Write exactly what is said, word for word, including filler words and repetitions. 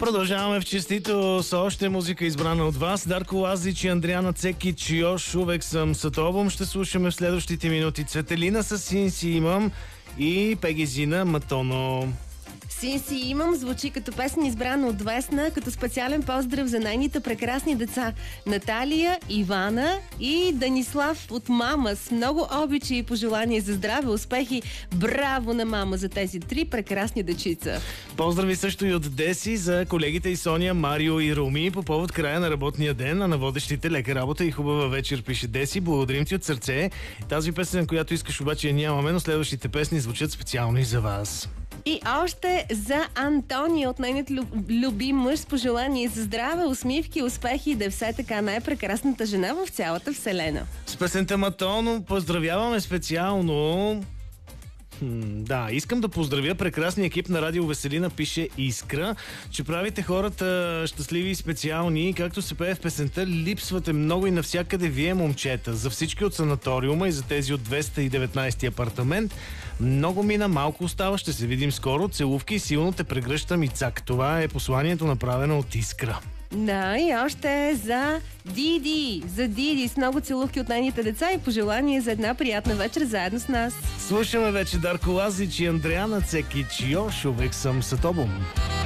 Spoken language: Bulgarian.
Продължаваме в честито с още музика, избрана от вас. Дарко Лазич и Андриана Цекич, Йош, Увек съм Сатобом. Ще слушаме в следващите минути Цветелина с Син си имам и Пегизина Матоно. Син си имам звучи като песен, избрана от Весна, като специален поздрав за нейните прекрасни деца Наталия, Ивана и Данислав от мама, с много обичи и пожелания за здраве, успехи. Браво на мама за тези три прекрасни дечица. Поздрави също и от Деси за колегите и Соня, Марио и Руми по повод края на работния ден, а на водещите лека работа и хубава вечер, пише Деси. Благодарим ти от сърце. Тази песен, която искаш, обаче я нямаме, но следващите песни звучат специално и за вас. И още за Антония, от нейният любим мъж, с пожелание за здраве, усмивки, успехи и да е все така най-прекрасната жена в цялата вселена. С песента Матоно поздравяваме специално... Хм, да, искам да поздравя прекрасния екип на Радио Веселина, пише Искра, че правите хората щастливи и специални. Както се пее в песента, липсвате много и навсякъде вие, момчета. За всички от санаториума и за тези от двеста и деветнайсети апартамент. Много мина, малко остава, ще се видим скоро. Целувки и силно те прегръщам и цак. Това е посланието, направено от Искра. Да, и още за Диди, за Диди с много целувки от нейните деца и пожелание за една приятна вечер заедно с нас. Слушаме вече Дарко Лазич и Андриана Цекич, Йош, Увек съм Сатобом.